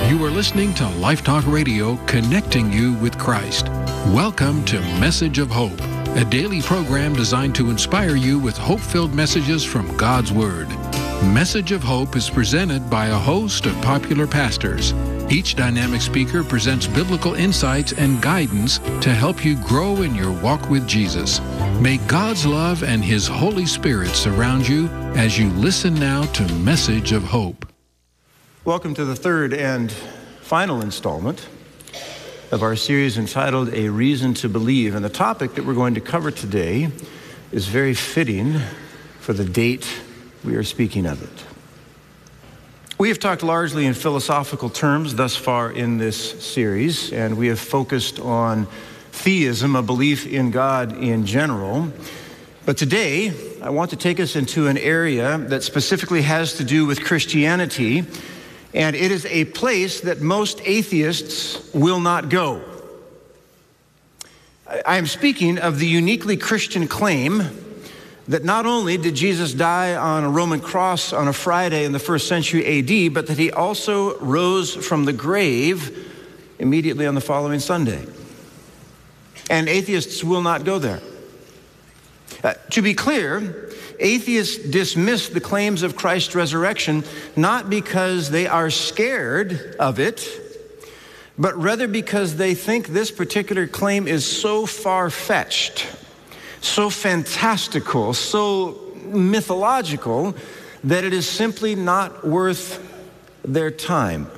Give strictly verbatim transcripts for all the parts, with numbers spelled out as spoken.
You are listening to Life Talk Radio, connecting you with Christ. Welcome to Message of Hope, a daily program designed to inspire you with hope-filled messages from God's Word. Message of Hope is presented by a host of popular pastors. Each dynamic speaker presents biblical insights and guidance to help you grow in your walk with Jesus. May God's love and His Holy Spirit surround you as you listen now to Message of Hope. Welcome to the third and final installment of our series entitled A Reason to Believe. And the topic that we're going to cover today is very fitting for the date we are speaking of it. We have talked largely in philosophical terms thus far in this series, and we have focused on theism, a belief in God in general. But today, I want to take us into an area that specifically has to do with Christianity, and it is a place that most atheists will not go. I am speaking of the uniquely Christian claim that not only did Jesus die on a Roman cross on a Friday in the first century A D, but that he also rose from the grave immediately on the following Sunday. And atheists will not go there. Uh, to be clear, atheists dismiss the claims of Christ's resurrection not because they are scared of it, but rather because they think this particular claim is so far-fetched, so fantastical, so mythological, that it is simply not worth their time.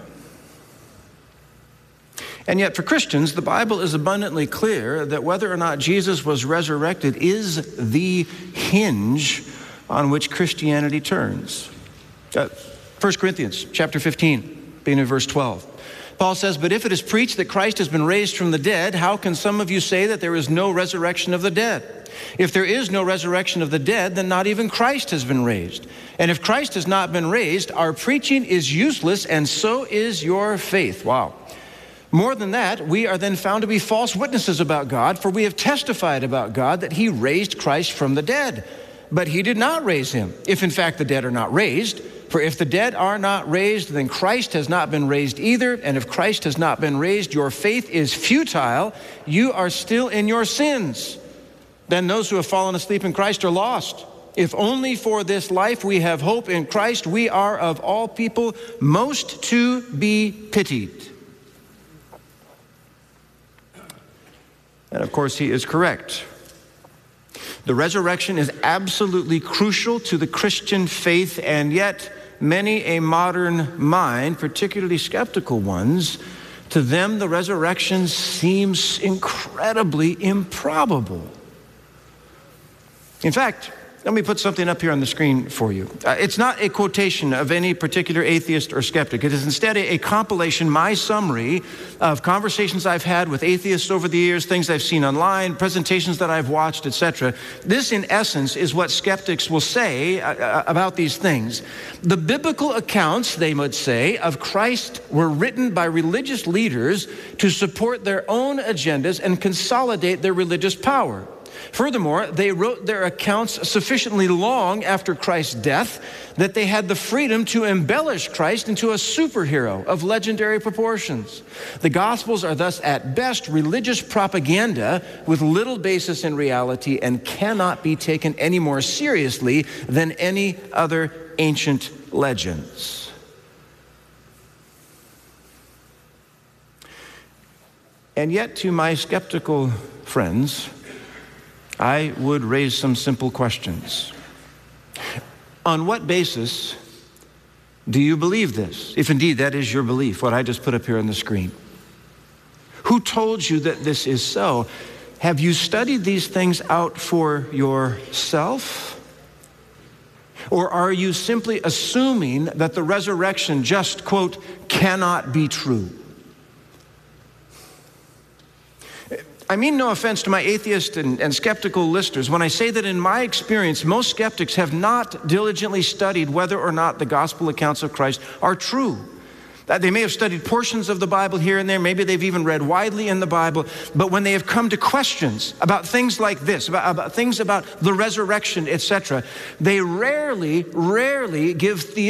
And yet for Christians, the Bible is abundantly clear that whether or not Jesus was resurrected is the hinge on which Christianity turns. Uh, First Corinthians chapter fifteen, beginning of verse twelve. Paul says, "But if it is preached that Christ has been raised from the dead, how can some of you say that there is no resurrection of the dead? If there is no resurrection of the dead, then not even Christ has been raised. And if Christ has not been raised, our preaching is useless, and so is your faith." Wow. More than that, we are then found to be false witnesses about God, for we have testified about God that he raised Christ from the dead. But he did not raise him, if in fact the dead are not raised. For if the dead are not raised, then Christ has not been raised either. And if Christ has not been raised, your faith is futile. You are still in your sins. Then those who have fallen asleep in Christ are lost. If only for this life we have hope in Christ, we are of all people most to be pitied. And of course, he is correct. The resurrection is absolutely crucial to the Christian faith, and yet many a modern mind, particularly skeptical ones, to them the resurrection seems incredibly improbable. In fact, let me put something up here on the screen for you. Uh, it's not a quotation of any particular atheist or skeptic. It is instead a, a compilation, my summary of conversations I've had with atheists over the years, things I've seen online, presentations that I've watched, et cetera. This, in essence, is what skeptics will say uh, about these things. The biblical accounts, they would say, of Christ were written by religious leaders to support their own agendas and consolidate their religious power. Furthermore, they wrote their accounts sufficiently long after Christ's death that they had the freedom to embellish Christ into a superhero of legendary proportions. The Gospels are thus at best religious propaganda with little basis in reality and cannot be taken any more seriously than any other ancient legends. And yet, to my skeptical friends, I would raise some simple questions. On what basis do you believe this? If indeed that is your belief, what I just put up here on the screen. Who told you that this is so? Have you studied these things out for yourself? Or are you simply assuming that the resurrection just, quote, cannot be true? I mean no offense to my atheist and, and skeptical listeners when I say that in my experience, most skeptics have not diligently studied whether or not the gospel accounts of Christ are true. They may have studied portions of the Bible here and there. Maybe they've even read widely in the Bible. But when they have come to questions about things like this, about, about things about the resurrection, et cetera, they rarely, rarely give the